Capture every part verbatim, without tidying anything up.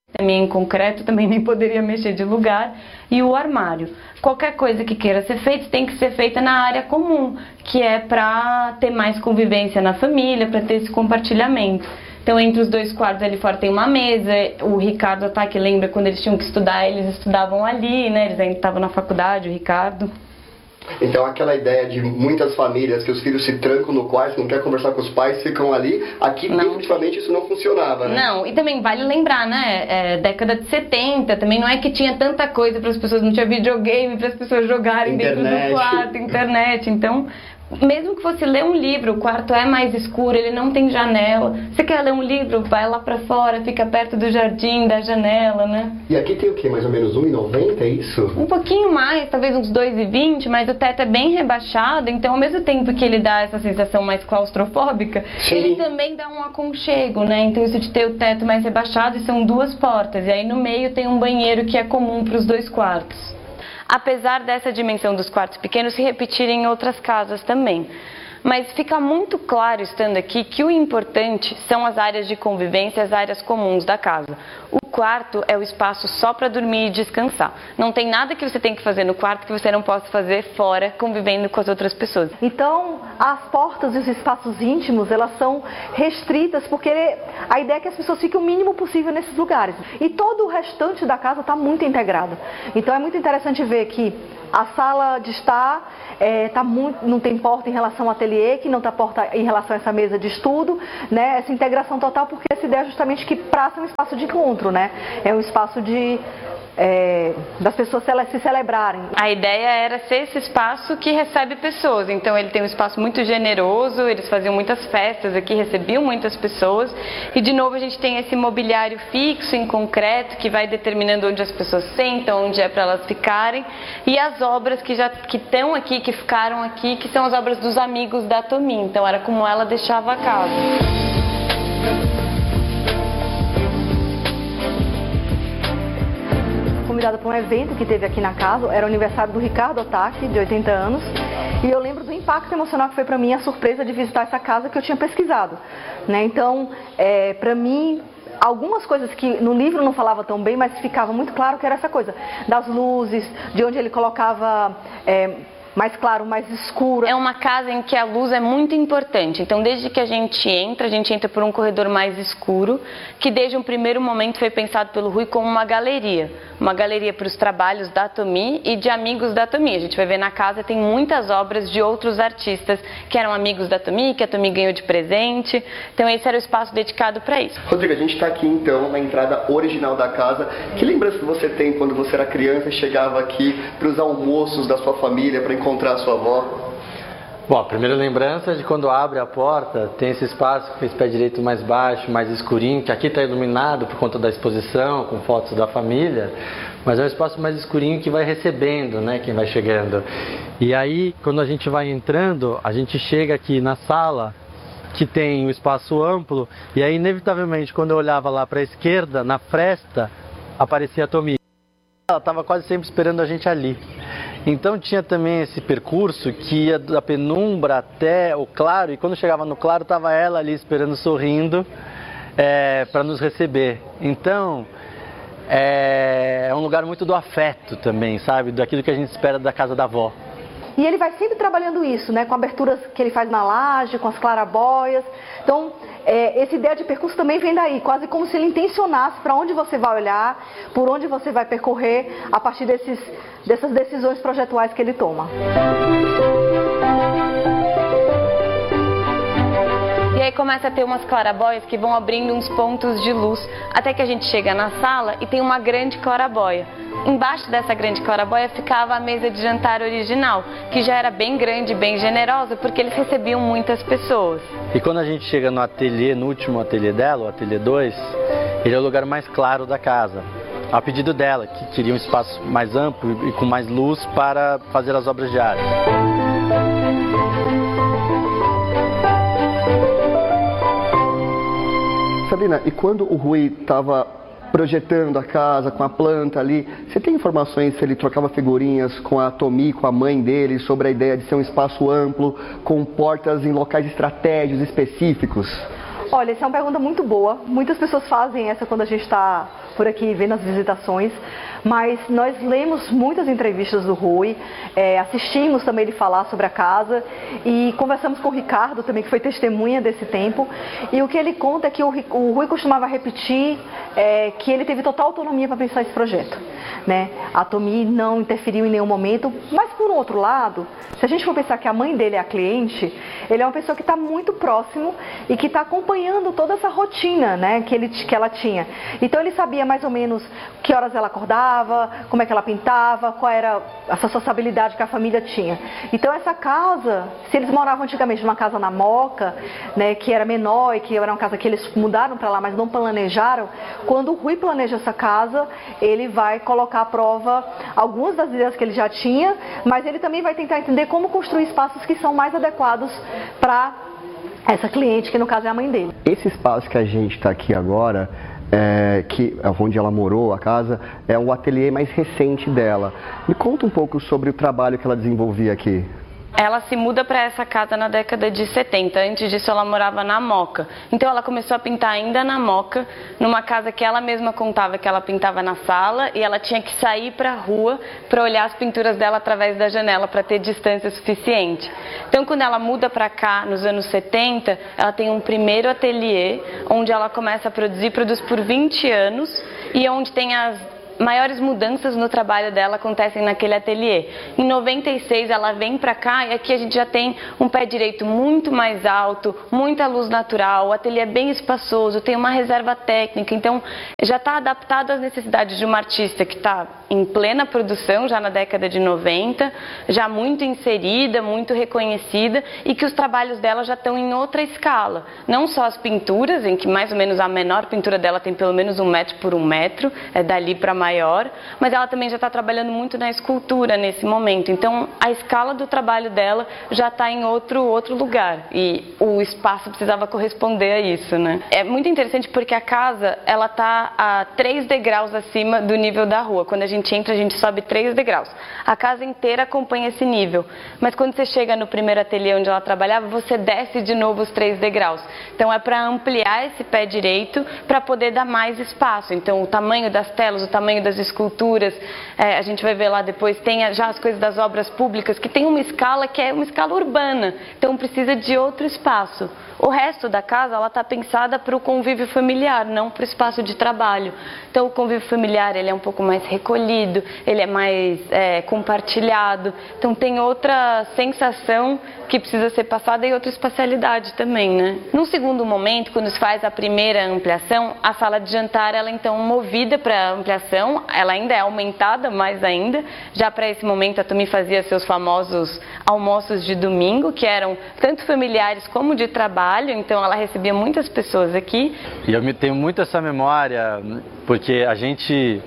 também em concreto, também nem poderia mexer de lugar, e o armário. Qualquer coisa que queira ser feita tem que ser feita na área comum, que é para ter mais convivência na família, para ter esse compartilhamento. Então, entre os dois quartos ali fora tem uma mesa. O Ricardo tá que lembra quando eles tinham que estudar, eles estudavam ali, né? Eles ainda estavam na faculdade, o Ricardo. Então aquela ideia de muitas famílias que os filhos se trancam no quarto, não quer conversar com os pais, ficam ali, aqui não. Definitivamente isso não funcionava, né? Não, e também vale lembrar, né, é, década de setenta, também não é que tinha tanta coisa para as pessoas, não tinha videogame para as pessoas jogarem internet. Dentro do quarto, internet, então... Mesmo que você lê um livro, o quarto é mais escuro, ele não tem janela. Você quer ler um livro, vai lá pra fora, fica perto do jardim, da janela, né? E aqui tem o quê? Mais ou menos um e noventa, é isso? Um pouquinho mais, talvez uns dois e vinte, mas o teto é bem rebaixado, então ao mesmo tempo que ele dá essa sensação mais claustrofóbica, sim, ele também dá um aconchego, né? Então isso de ter o teto mais rebaixado, e são duas portas, e aí no meio tem um banheiro que é comum para os dois quartos. Apesar dessa dimensão dos quartos pequenos se repetirem em outras casas também. Mas fica muito claro, estando aqui, que o importante são as áreas de convivência, as áreas comuns da casa. O quarto é o espaço só para dormir e descansar. Não tem nada que você tem que fazer no quarto que você não possa fazer fora, convivendo com as outras pessoas. Então, as portas e os espaços íntimos, elas são restritas, porque a ideia é que as pessoas fiquem o mínimo possível nesses lugares. E todo o restante da casa está muito integrado. Então, é muito interessante ver que a sala de estar é, tá muito, não tem porta em relação ao ateliê, que não tem porta em relação a essa mesa de estudo, né? Essa integração total, porque essa ideia é justamente que praça é um espaço de encontro, né? É um espaço de... É, das pessoas se celebrarem. A ideia era ser esse espaço que recebe pessoas, então ele tem um espaço muito generoso, eles faziam muitas festas aqui, recebiam muitas pessoas, e de novo a gente tem esse mobiliário fixo, em concreto, que vai determinando onde as pessoas sentam, onde é para elas ficarem, e as obras que já que estão aqui, que ficaram aqui, que são as obras dos amigos da Tomi, então era como ela deixava a casa. Convidada para um evento que teve aqui na casa, era o aniversário do Ricardo Otaki, de oitenta anos, e eu lembro do impacto emocional que foi para mim a surpresa de visitar essa casa que eu tinha pesquisado, né? Então, é, para mim, algumas coisas que no livro não falava tão bem, mas ficava muito claro que era essa coisa das luzes, de onde ele colocava... É, mais claro, mais escuro. É uma casa em que a luz é muito importante. Então, desde que a gente entra, a gente entra por um corredor mais escuro, que desde um primeiro momento foi pensado pelo Rui como uma galeria. Uma galeria para os trabalhos da Tomi e de amigos da Tomi. A gente vai ver na casa, tem muitas obras de outros artistas que eram amigos da Tomi, que a Tomi ganhou de presente. Então, esse era o espaço dedicado para isso. Rodrigo, a gente está aqui, então, na entrada original da casa. Que lembrança que você tem quando você era criança e chegava aqui para os almoços da sua família, para encontrar a sua avó? Bom, a primeira lembrança é de quando abre a porta, tem esse espaço que fez pé direito mais baixo, mais escurinho, que aqui está iluminado por conta da exposição, com fotos da família, mas é um espaço mais escurinho que vai recebendo, né, quem vai chegando. E aí, quando a gente vai entrando, a gente chega aqui na sala, que tem um espaço amplo, e aí, inevitavelmente, quando eu olhava lá para a esquerda, na fresta, aparecia a Tomi. Ela estava quase sempre esperando a gente ali. Então tinha também esse percurso que ia da penumbra até o claro, e quando chegava no claro estava ela ali esperando, sorrindo, é, para nos receber. Então é, é um lugar muito do afeto também, sabe? Daquilo que a gente espera da casa da avó. E ele vai sempre trabalhando isso, né? Com aberturas que ele faz na laje, com as clarabóias. Então, é, essa ideia de percurso também vem daí, quase como se ele intencionasse para onde você vai olhar, por onde você vai percorrer, a partir desses, dessas decisões projetuais que ele toma. E aí começa a ter umas clarabóias que vão abrindo uns pontos de luz, até que a gente chega na sala e tem uma grande clarabóia. Embaixo dessa grande clarabóia ficava a mesa de jantar original, que já era bem grande e bem generosa, porque eles recebiam muitas pessoas. E quando a gente chega no ateliê, no último ateliê dela, o ateliê dois, ele é o lugar mais claro da casa. A pedido dela, que queria um espaço mais amplo e com mais luz para fazer as obras de arte. Sabrina, e quando o Rui estava projetando a casa com a planta ali, você tem informações se ele trocava figurinhas com a Tomi, com a mãe dele, sobre a ideia de ser um espaço amplo, com portas em locais estratégicos específicos? Olha, essa é uma pergunta muito boa. Muitas pessoas fazem essa quando a gente está por aqui vendo as visitações, mas nós lemos muitas entrevistas do Rui, é, assistimos também ele falar sobre a casa e conversamos com o Ricardo também, que foi testemunha desse tempo, e o que ele conta é que o, o Rui costumava repetir é, que ele teve total autonomia para pensar esse projeto, né? A Tomi não interferiu em nenhum momento, mas por outro lado, se a gente for pensar que a mãe dele é a cliente, ele é uma pessoa que está muito próximo e que está acompanhando toda essa rotina, né, que, ele, que ela tinha. Então ele sabia mais ou menos que horas ela acordava, como é que ela pintava, qual era a sociabilidade que a família tinha. Então essa casa, se eles moravam antigamente numa casa na Moca, né, que era menor e que era uma casa que eles mudaram para lá, mas não planejaram, quando o Rui planeja essa casa, ele vai colocar à prova algumas das ideias que ele já tinha, mas ele também vai tentar entender como construir espaços que são mais adequados para essa cliente, que no caso é a mãe dele. Esse espaço que a gente está aqui agora, é, que, onde ela morou, a casa, é o ateliê mais recente dela. Me conta um pouco sobre o trabalho que ela desenvolvia aqui. Ela se muda para essa casa na década de setenta, antes disso ela morava na Moca. Então ela começou a pintar ainda na Moca, numa casa que ela mesma contava que ela pintava na sala e ela tinha que sair para a rua para olhar as pinturas dela através da janela para ter distância suficiente. Então quando ela muda para cá, nos anos setenta, ela tem um primeiro ateliê onde ela começa a produzir, produz por vinte anos e onde tem as maiores mudanças no trabalho dela acontecem naquele ateliê. Em noventa e seis ela vem para cá e aqui a gente já tem um pé direito muito mais alto, muita luz natural, o ateliê é bem espaçoso, tem uma reserva técnica, então já está adaptado às necessidades de uma artista que está em plena produção, já na década de noventa, já muito inserida, muito reconhecida e que os trabalhos dela já estão em outra escala. Não só as pinturas, em que mais ou menos a menor pintura dela tem pelo menos um metro por um metro, é dali para maior, mas ela também já está trabalhando muito na escultura nesse momento. Então a escala do trabalho dela já está em outro, outro lugar e o espaço precisava corresponder a isso, né? É muito interessante porque a casa ela está a três degraus acima do nível da rua. Quando a gente entra, a gente sobe três degraus. A casa inteira acompanha esse nível, mas quando você chega no primeiro ateliê onde ela trabalhava, você desce de novo os três degraus. Então é para ampliar esse pé direito, para poder dar mais espaço. Então o tamanho das telas, o tamanho das esculturas, é, a gente vai ver lá depois, tem já as coisas das obras públicas, que tem uma escala que é uma escala urbana, então precisa de outro espaço. O resto da casa, ela está pensada para o convívio familiar, não para o espaço de trabalho. Então o convívio familiar, ele é um pouco mais recolhido, ele é mais é, compartilhado, então tem outra sensação que precisa ser passada e outra espacialidade também, né? Num segundo momento, quando se faz a primeira ampliação, a sala de jantar, ela é então movida para ampliação, ela ainda é aumentada mais ainda. Já para esse momento a Tomi fazia seus famosos almoços de domingo, que eram tanto familiares como de trabalho, então ela recebia muitas pessoas aqui. E eu me tenho muito essa memória, porque a gente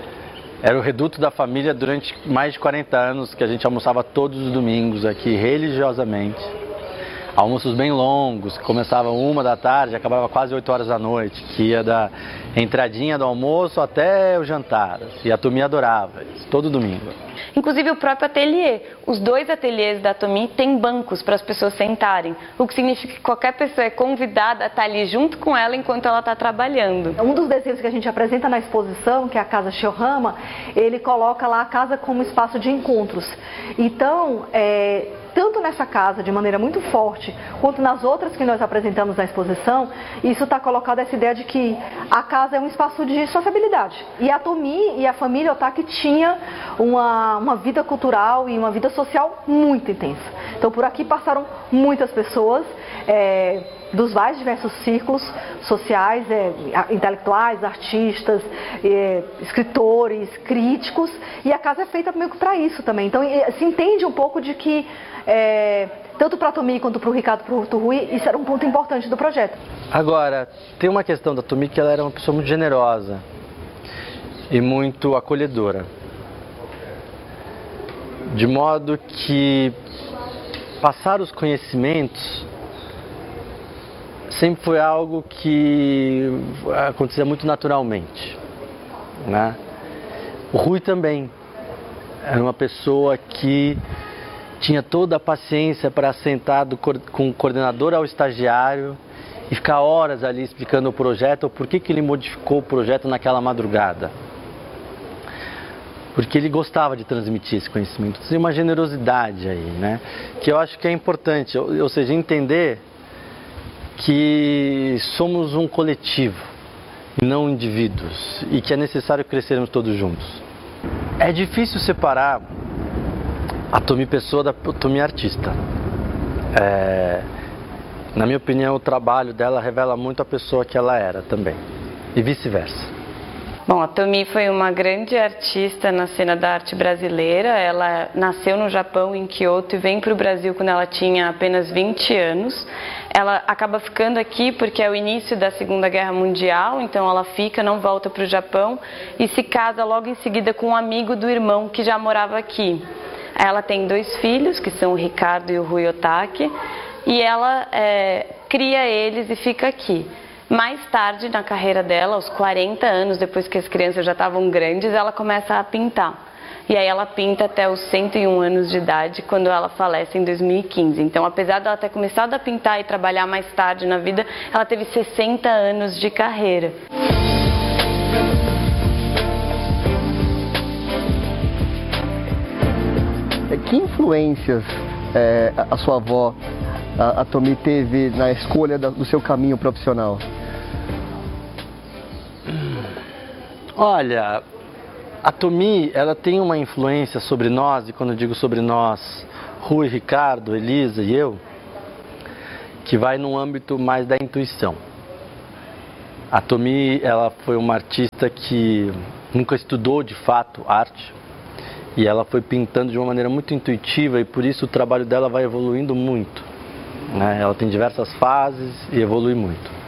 era o reduto da família durante mais de quarenta anos, que a gente almoçava todos os domingos aqui, religiosamente. Almoços bem longos, que começavam uma da tarde, acabava quase oito horas da noite, que ia da entradinha do almoço até o jantar. E a Tomi adorava isso, todo domingo. Inclusive o próprio ateliê. Os dois ateliês da Tomi têm bancos para as pessoas sentarem, o que significa que qualquer pessoa é convidada a estar ali junto com ela enquanto ela está trabalhando. Um dos desenhos que a gente apresenta na exposição, que é a Casa Shiorama, ele coloca lá a casa como espaço de encontros. Então, é... tanto nessa casa, de maneira muito forte, quanto nas outras que nós apresentamos na exposição, isso está colocado essa ideia de que a casa é um espaço de sociabilidade. E a Tomi e a família Otaki tinha uma, uma vida cultural e uma vida social muito intensa. Então por aqui passaram muitas pessoas, é, dos mais diversos círculos sociais, é, intelectuais, artistas, é, escritores, críticos, e a casa é feita meio que para isso também. Então se entende um pouco de que É, tanto para a Tomi quanto para o Ricardo, para o Rui, isso era um ponto importante do projeto. Agora, tem uma questão da Tomi, que ela era uma pessoa muito generosa e muito acolhedora. De modo que passar os conhecimentos sempre foi algo que acontecia muito naturalmente, né? O Rui também era uma pessoa que tinha toda a paciência para sentar do, com o coordenador ao estagiário e ficar horas ali explicando o projeto, ou por que que ele modificou o projeto naquela madrugada. Porque ele gostava de transmitir esse conhecimento. Tem uma generosidade aí, né? Que eu acho que é importante, ou seja, entender que somos um coletivo e não indivíduos, e que é necessário crescermos todos juntos. É difícil separar a Tomi pessoa da Tomi artista. É, na minha opinião, o trabalho dela revela muito a pessoa que ela era também, e vice-versa. Bom, a Tomi foi uma grande artista na cena da arte brasileira. Ela nasceu no Japão, em Kyoto, e vem para o Brasil quando ela tinha apenas vinte anos. Ela acaba ficando aqui porque é o início da Segunda Guerra Mundial, então ela fica, não volta para o Japão e se casa logo em seguida com um amigo do irmão que já morava aqui. Ela tem dois filhos, que são o Ricardo e o Rui Otaki, e ela é, cria eles e fica aqui. Mais tarde, na carreira dela, aos quarenta anos, depois que as crianças já estavam grandes, ela começa a pintar. E aí ela pinta até os cento e um anos de idade, quando ela falece em dois mil e quinze. Então, apesar dela ter começado a pintar e trabalhar mais tarde na vida, ela teve sessenta anos de carreira. Que influências é, a sua avó, a, a Tomi, teve na escolha da, do seu caminho profissional? Olha, a Tomi, ela tem uma influência sobre nós, e quando eu digo sobre nós, Rui, Ricardo, Elisa e eu, que vai num âmbito mais da intuição. A Tomi, ela foi uma artista que nunca estudou de fato arte, e ela foi pintando de uma maneira muito intuitiva, e por isso o trabalho dela vai evoluindo muito, né? Ela tem diversas fases e evolui muito.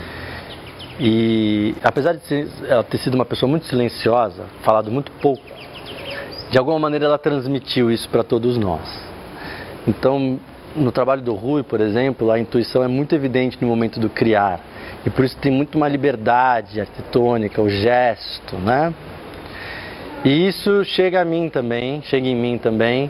E apesar de ser, ela ter sido uma pessoa muito silenciosa, falado muito pouco, de alguma maneira ela transmitiu isso para todos nós. Então, no trabalho do Rui, por exemplo, a intuição é muito evidente no momento do criar, e por isso tem muito uma liberdade arquitetônica, o gesto, né? E isso chega a mim também, chega em mim também.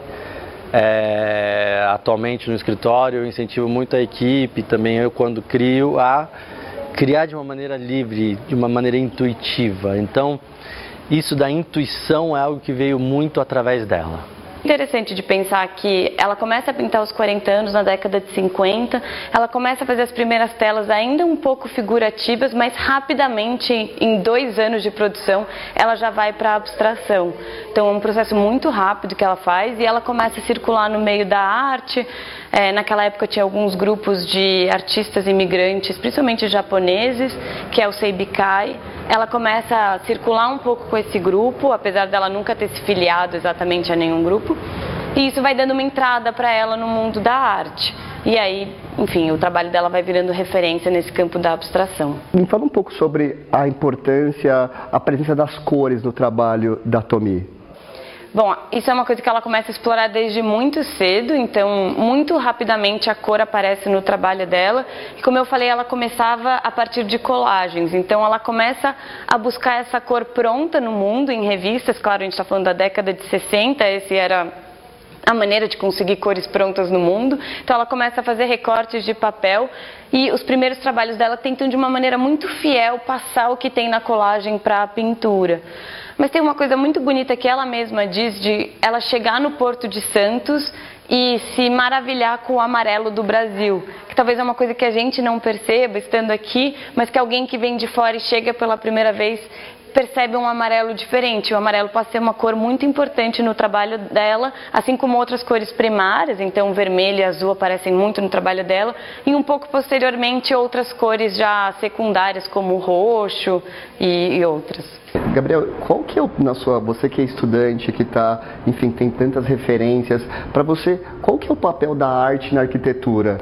É, atualmente no escritório eu incentivo muito a equipe, também eu quando crio, a criar de uma maneira livre, de uma maneira intuitiva. Então, isso da intuição é algo que veio muito através dela. Interessante de pensar que ela começa a pintar aos quarenta anos, na década de cinquenta, ela começa a fazer as primeiras telas ainda um pouco figurativas, mas rapidamente, em dois anos de produção, ela já vai para a abstração. Então é um processo muito rápido que ela faz, e ela começa a circular no meio da arte. É, naquela época tinha alguns grupos de artistas imigrantes, principalmente japoneses, que é o Seibikai. Ela começa a circular um pouco com esse grupo, apesar dela nunca ter se filiado exatamente a nenhum grupo. E isso vai dando uma entrada para ela no mundo da arte. E aí, enfim, o trabalho dela vai virando referência nesse campo da abstração. Me fala um pouco sobre a importância, a presença das cores no trabalho da Tomi. Bom, isso é uma coisa que ela começa a explorar desde muito cedo, então muito rapidamente a cor aparece no trabalho dela. E como eu falei, ela começava a partir de colagens, então ela começa a buscar essa cor pronta no mundo, em revistas. Claro, a gente está falando da década de sessenta, esse era a maneira de conseguir cores prontas no mundo. Então ela começa a fazer recortes de papel, e os primeiros trabalhos dela tentam de uma maneira muito fiel passar o que tem na colagem para a pintura. Mas tem uma coisa muito bonita que ela mesma diz, de ela chegar no Porto de Santos e se maravilhar com o amarelo do Brasil, que talvez é uma coisa que a gente não perceba estando aqui, mas que alguém que vem de fora e chega pela primeira vez percebe um amarelo diferente. O amarelo passa a ser uma cor muito importante no trabalho dela, assim como outras cores primárias, então vermelho e azul aparecem muito no trabalho dela, e um pouco posteriormente outras cores já secundárias, como o roxo e, e outras. Gabriel, qual que é o, na sua, você que é estudante, que tá, enfim, tem tantas referências, para você, qual que é o papel da arte na arquitetura?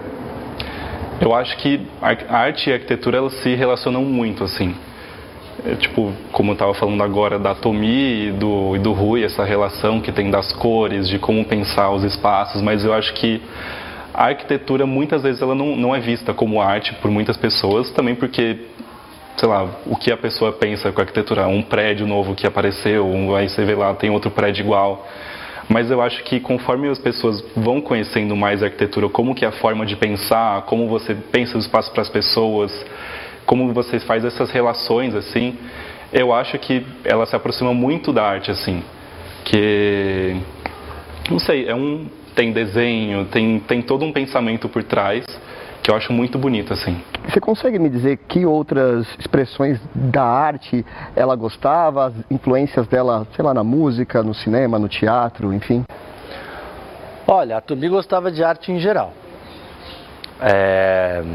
Eu acho que a arte e a arquitetura, elas se relacionam muito, assim. É, tipo, como eu estava falando agora da Tomi e do, e do Rui, essa relação que tem das cores, de como pensar os espaços, mas eu acho que a arquitetura, muitas vezes, ela não, não é vista como arte por muitas pessoas, também porque, sei lá, o que a pessoa pensa com a arquitetura, um prédio novo que apareceu, aí você vê lá, tem outro prédio igual. Mas eu acho que conforme as pessoas vão conhecendo mais a arquitetura, como que é a forma de pensar, como você pensa o espaço para as pessoas, como você faz essas relações, assim, eu acho que ela se aproxima muito da arte, assim. Que, não sei, é um, tem desenho, tem, tem todo um pensamento por trás, que eu acho muito bonito, assim. Você consegue me dizer que outras expressões da arte ela gostava, as influências dela, sei lá, na música, no cinema, no teatro, enfim? Olha, a Tomi gostava de arte em geral. É...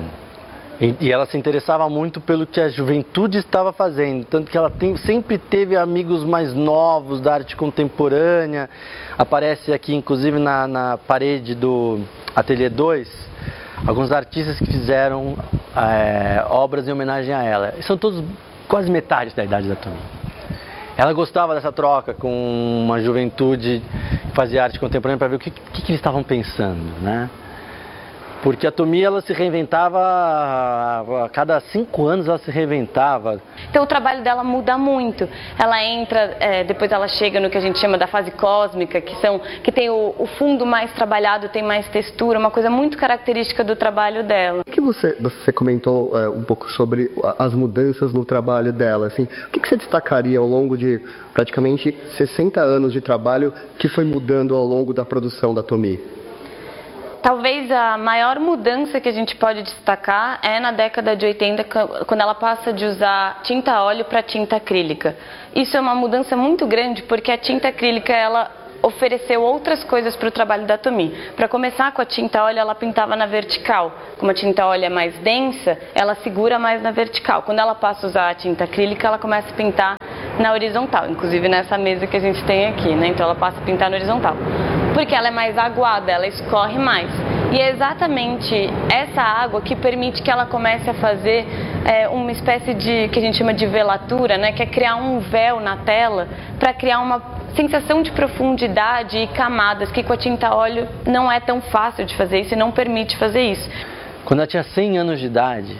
E ela se interessava muito pelo que a juventude estava fazendo, tanto que ela tem, sempre teve amigos mais novos da arte contemporânea. Aparece aqui, inclusive, na, na parede do Ateliê dois, alguns artistas que fizeram é, obras em homenagem a ela. São todos quase metade da idade da Tomi. Ela gostava dessa troca com uma juventude que fazia arte contemporânea para ver o que, que, que eles estavam pensando, né? Porque a Tomi, ela se reinventava, a cada cinco anos ela se reinventava. Então o trabalho dela muda muito. Ela entra, é, depois ela chega no que a gente chama da fase cósmica, que, são, que tem o, o fundo mais trabalhado, tem mais textura, uma coisa muito característica do trabalho dela. O que você, você comentou é, um pouco sobre as mudanças no trabalho dela, assim, o que, que você destacaria ao longo de praticamente sessenta anos de trabalho que foi mudando ao longo da produção da Tomi? Talvez a maior mudança que a gente pode destacar é na década de oitenta, quando ela passa de usar tinta a óleo para tinta acrílica. Isso é uma mudança muito grande, porque a tinta acrílica, ela ofereceu outras coisas para o trabalho da Tomi. Para começar, com a tinta a óleo, ela pintava na vertical. Como a tinta a óleo é mais densa, ela segura mais na vertical. Quando ela passa a usar a tinta acrílica, ela começa a pintar na horizontal, inclusive nessa mesa que a gente tem aqui, né? Então ela passa a pintar na horizontal. Porque ela é mais aguada, ela escorre mais. E é exatamente essa água que permite que ela comece a fazer é, uma espécie de, que a gente chama de velatura, né? Que é criar um véu na tela para criar uma sensação de profundidade e camadas, que com a tinta a óleo não é tão fácil de fazer isso e não permite fazer isso. Quando ela tinha cem anos de idade,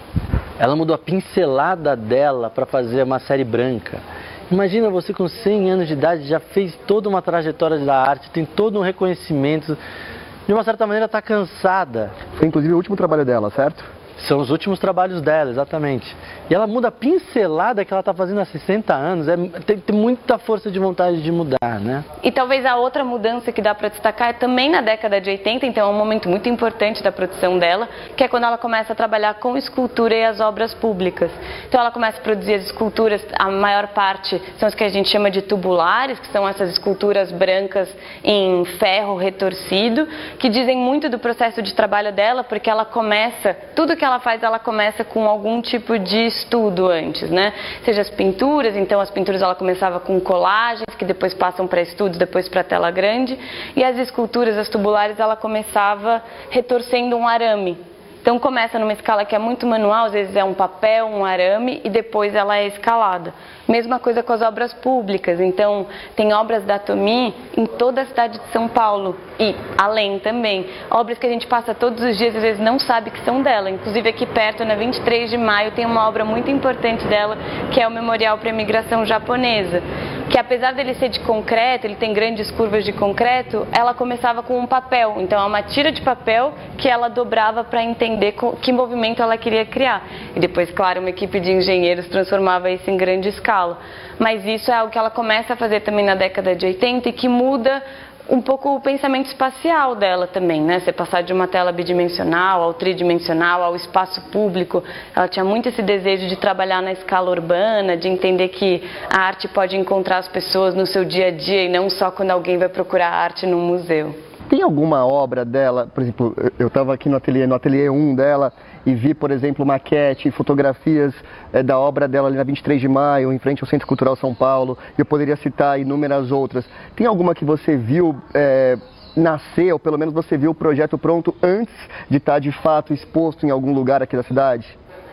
ela mudou a pincelada dela para fazer uma série branca. Imagina você com cem anos de idade, já fez toda uma trajetória da arte, tem todo um reconhecimento, de uma certa maneira está cansada. Foi inclusive o último trabalho dela, certo? São os últimos trabalhos dela, exatamente. E ela muda a pincelada que ela está fazendo há sessenta anos, é, tem, tem muita força de vontade de mudar, né? E talvez a outra mudança que dá para destacar é também na década de oitenta, então é um momento muito importante da produção dela, que é quando ela começa a trabalhar com escultura e as obras públicas. Então ela começa a produzir as esculturas, a maior parte são as que a gente chama de tubulares, que são essas esculturas brancas em ferro retorcido, que dizem muito do processo de trabalho dela, porque ela começa, tudo que ela faz, ela começa com algum tipo de estudo antes, né? Seja as pinturas, então as pinturas ela começava com colagens, que depois passam para estudos, depois para tela grande, e as esculturas, as tubulares, ela começava retorcendo um arame. Então começa numa escala que é muito manual, às vezes é um papel, um arame, e depois ela é escalada. Mesma coisa com as obras públicas, então tem obras da Tomi em toda a cidade de São Paulo e além também. Obras que a gente passa todos os dias e às vezes não sabe que são dela. Inclusive aqui perto, na vinte e três de maio, tem uma obra muito importante dela, que é o Memorial para a Imigração Japonesa, que apesar dele ser de concreto, ele tem grandes curvas de concreto, ela começava com um papel. Então é uma tira de papel que ela dobrava para entender que movimento ela queria criar. E depois, claro, uma equipe de engenheiros transformava isso em grande escala. Mas isso é algo que ela começa a fazer também na década de oitenta e que muda um pouco o pensamento espacial dela também, né? Você passar de uma tela bidimensional ao tridimensional, ao espaço público. Ela tinha muito esse desejo de trabalhar na escala urbana, de entender que a arte pode encontrar as pessoas no seu dia a dia e não só quando alguém vai procurar arte num museu. Tem alguma obra dela, por exemplo, eu estava aqui no ateliê, no ateliê um dela, e vi, por exemplo, maquete, fotografias é, da obra dela ali na vinte e três de maio, em frente ao Centro Cultural São Paulo, e eu poderia citar inúmeras outras. Tem alguma que você viu é, nascer, ou pelo menos você viu o projeto pronto antes de estar de fato exposto em algum lugar aqui da cidade?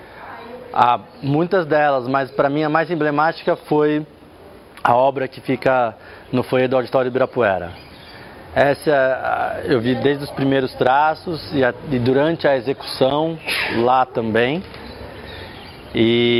Ah, muitas delas, mas para mim a mais emblemática foi a obra que fica no foyer do Auditório Ibirapuera. Essa eu vi desde os primeiros traços e, a, e durante a execução lá também.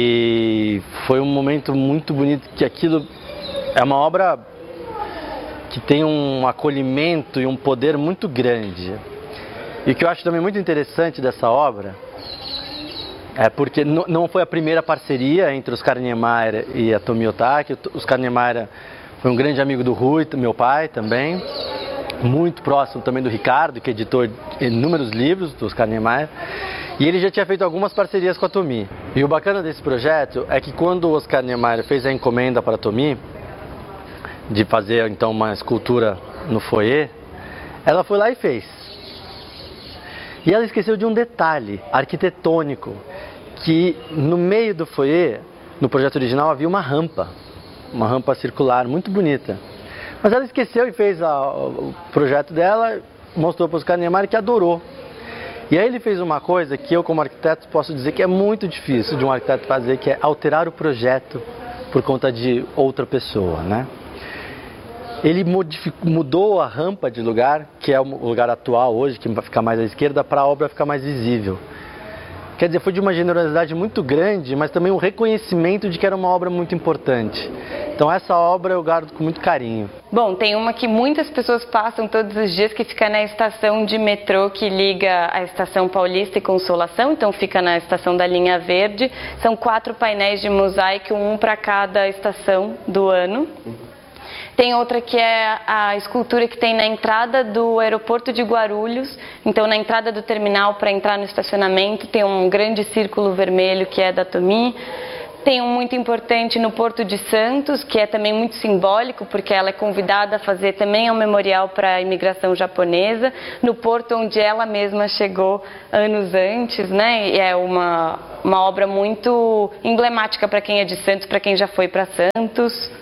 E foi um momento muito bonito, que aquilo é uma obra que tem um acolhimento e um poder muito grande. E o que eu acho também muito interessante dessa obra é porque não foi a primeira parceria entre Oscar Niemeyer e a Tomi Otaki. O Oscar Niemeyer foi um grande amigo do Rui, meu pai também, muito próximo também do Ricardo, que editou inúmeros livros do Oscar Niemeyer. E ele já tinha feito algumas parcerias com a Tomi. E o bacana desse projeto é que quando o Oscar Niemeyer fez a encomenda para a Tomi, de fazer então uma escultura no foyer, ela foi lá e fez. E ela esqueceu de um detalhe arquitetônico, que no meio do foyer, no projeto original, havia uma rampa, uma rampa circular muito bonita. Mas ela esqueceu e fez a, o projeto dela, mostrou para o Oscar Niemeyer, que adorou. E aí ele fez uma coisa que eu, como arquiteto, posso dizer que é muito difícil de um arquiteto fazer, que é alterar o projeto por conta de outra pessoa, né? Ele mudou a rampa de lugar, que é o lugar atual hoje, que vai ficar mais à esquerda, para a obra ficar mais visível. Quer dizer, foi de uma generosidade muito grande, mas também um reconhecimento de que era uma obra muito importante. Então essa obra eu guardo com muito carinho. Bom, tem uma que muitas pessoas passam todos os dias, que fica na estação de metrô que liga a Estação Paulista e Consolação, então fica na estação da linha verde. São quatro painéis de mosaico, um para cada estação do ano. Tem outra que é a escultura que tem na entrada do aeroporto de Guarulhos. Então, na entrada do terminal, para entrar no estacionamento, tem um grande círculo vermelho que é da Tomi. Tem um muito importante no Porto de Santos, que é também muito simbólico, porque ela é convidada a fazer também um memorial para a imigração japonesa, no porto onde ela mesma chegou anos antes, né? E é uma, uma obra muito emblemática para quem é de Santos, para quem já foi para Santos.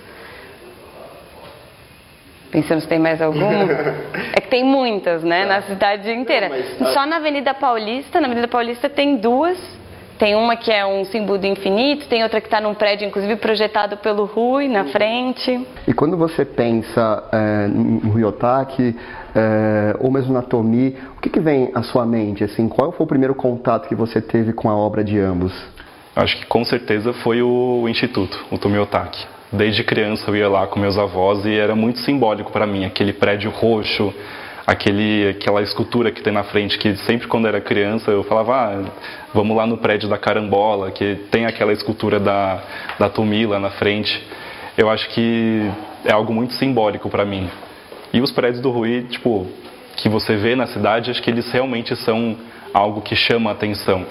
Pensando se tem mais alguma? É que tem muitas, né? Na cidade inteira. Só na Avenida Paulista, na Avenida Paulista tem duas. Tem uma que é um símbolo do infinito, tem outra que está num prédio, inclusive, projetado pelo Rui, na frente. E quando você pensa é, no Rui Otaki, é, ou mesmo na Tomi, o que, que vem à sua mente? Assim, qual foi o primeiro contato que você teve com a obra de ambos? Acho que com certeza foi o Instituto, o Tomi Otaki. Desde criança eu ia lá com meus avós e era muito simbólico para mim, aquele prédio roxo, aquele, aquela escultura que tem na frente, que sempre quando era criança eu falava, ah, vamos lá no prédio da Carambola, que tem aquela escultura da, da Tomi lá na frente. Eu acho que é algo muito simbólico para mim. E os prédios do Rui, tipo, que você vê na cidade, acho que eles realmente são algo que chama a atenção.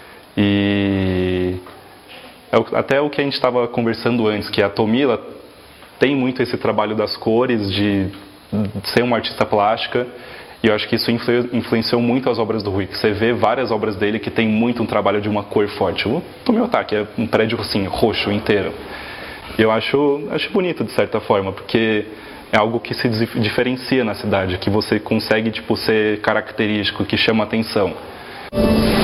E até o que a gente estava conversando antes, que a Tomi ela tem muito esse trabalho das cores, de ser uma artista plástica, e eu acho que isso influenciou muito as obras do Rui. Você vê várias obras dele que tem muito um trabalho de uma cor forte. O Tomi Otaki é um prédio assim, roxo inteiro. E eu acho, acho bonito de certa forma, porque é algo que se diferencia na cidade, que você consegue tipo, ser característico, que chama atenção.